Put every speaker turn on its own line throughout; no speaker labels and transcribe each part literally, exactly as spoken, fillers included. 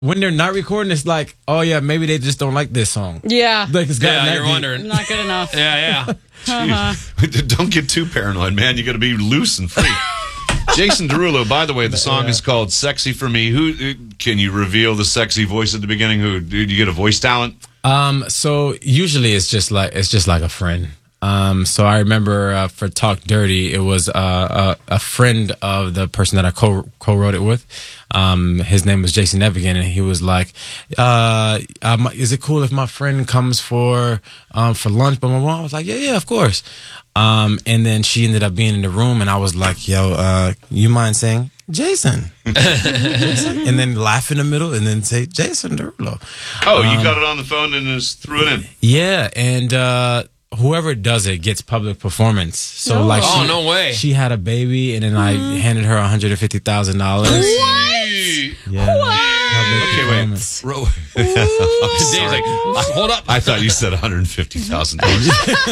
when they're not recording, it's like, oh yeah, maybe they just don't like this song.
Yeah.
Like it's gotten
Yeah,
that
you're
deep.
wondering.
Not good enough.
Yeah, yeah.
Uh-huh.
Don't get too paranoid, man. You got to be loose and free. Jason Derulo, by the way, the song is called "Sexy for Me." Who can you reveal the sexy voice at the beginning? Who did you get a voice talent?
Um, so usually it's just like it's just like a friend. Um, so I remember uh, for Talk Dirty, it was uh, a, a friend of the person that I co co wrote it with. Um, his name was Jason Evigan, and he was like, uh, um, "Is it cool if my friend comes for um, for lunch?" But my mom I was like, "Yeah, yeah, of course." Um, and then she ended up being in the room, and I was like, "Yo, uh, you mind saying Jason?" Jason? And then laugh in the middle, and then say Jason Derulo.
Oh, you
Um,
got it on the phone and just threw it in.
Yeah, and uh, whoever does it gets public performance. So
Oh.
like,
Oh,
she,
no way.
she had a baby, and then I handed her one hundred and fifty thousand dollars. Yeah. Public
Okay, wait.
performance.
Ro-
Dave's like, hold up.
I thought you said one hundred fifty thousand dollars.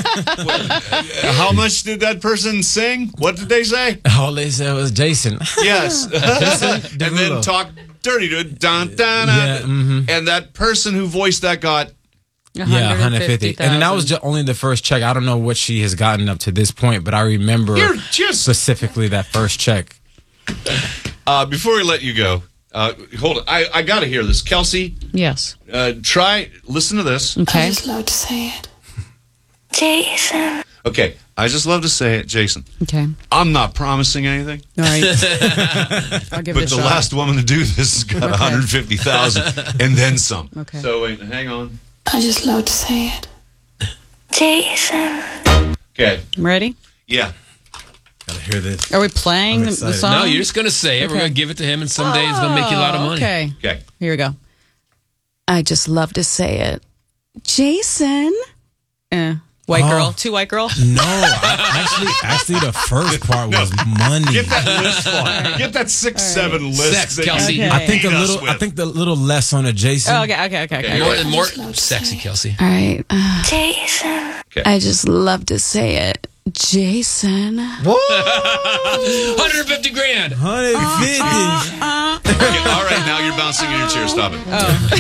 How much did that person sing? What did they say?
All they said was Jason.
Yes. and then
Derulo.
talk dirty to it. Dun, dun, dun.
Yeah, mhm.
And that person who voiced that got...
Yeah, one hundred fifty. And then that was just only the first check. I don't know what she has gotten up to this point, but I remember
You're just...
specifically that first check.
Uh, before we let you go, uh, hold on. I, I got to hear this. Kelsey,
Yes.
uh, try, listen to this.
Okay.
I just love to say it.
Jason.
Okay, I just love to say it, Jason.
Okay.
I'm not promising anything,
All right. I'll give
but
it a
the
shot.
last woman to do this has got
Okay.
one hundred fifty thousand dollars and then some.
Okay.
So wait, hang on.
I just love to say it.
Jason.
Okay,
I'm ready?
yeah.
Gotta hear this.
Are we playing
I'm
the, the
excited.
song?
No, you're just going to say it. We're
Okay.
going to give it to him, and someday it's going to make you a lot of money.
Okay.
Okay.
Here we go. I just love to say it. Jason. Eh. White
Oh.
girl. Two white girl.
No, I, actually, actually, the first part was money.
Get that list for Get that six, seven list.
Sex,
that you
Kelsey.
Okay.
I think a
beat us
little. I
with.
think the little less on a Jason.
Oh, okay, okay, okay, okay.
More,
Yeah.
more
just love to
sexy,
say it.
Kelsey.
All right. Uh,
Jason.
I just love to say it. Jason.
one hundred fifty grand.
one hundred fifty.
Okay, all right, now you're bouncing in your chair. Stop it.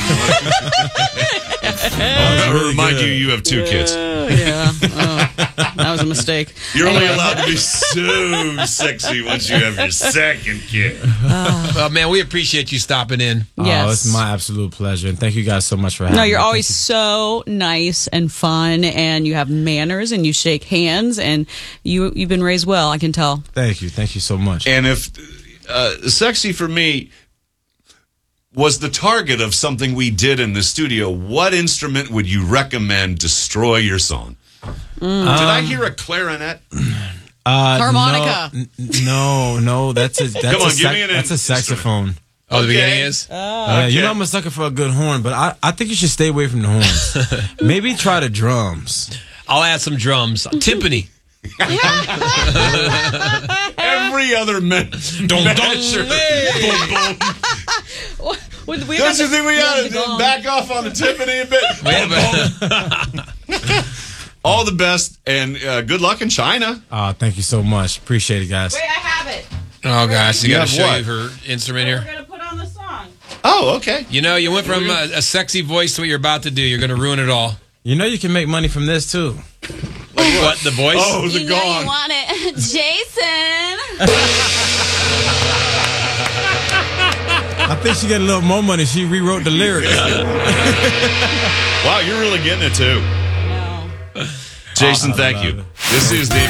I'll
really
remind
good.
you, you have two kids.
Oh, yeah. Oh, that was a mistake.
You're only
Anyway.
allowed to be so sexy once you have your second kid.
Well, man, we appreciate you stopping in.
Yes.
Oh, it's my absolute pleasure, and thank you guys so much for having
No,
me.
you're
Thank
always
you.
so nice and fun, and you have manners, and you shake hands, and you you've been raised well. I can tell.
Thank you, thank you so much.
And if uh, sexy for me was the target of something we did in the studio, what instrument would you recommend destroy your song? Did I hear a clarinet?
Uh,
Harmonica.
No, n- no, no, that's a that's
Come on,
a
give me an
that's a
instrument.
saxophone.
Oh, the
Okay.
beginning is?
Yeah, you know I'm a sucker for a good horn, but I, I think you should stay away from the horns. Maybe try the drums.
I'll add some drums. Timpani.
Every other minute.
Dun, dun,
measure.
hey.
Boom, boom.
We, we
Don't
got
you
the-
think we
yeah,
ought
the
to
gong.
back off on the Tiffany a bit?
Wait a minute.
All the best, and uh, good luck in China.
Uh, thank you so much. Appreciate it, guys.
Wait, I have it.
Oh, gosh. You
You
got to
have
show
what?
you her instrument here.
We're gonna put on the song.
Oh, okay.
You know, you went from a, a sexy voice to what you're about to do. You're going to ruin it all.
You know you can make money from this too.
What, the voice?
Oh, the
You know
gong.
you want it. Jason.
I think she got a little more money. She rewrote the lyrics.
Wow, you're really getting it too.
No.
Jason,
I
thank
love
you.
it.
This is David.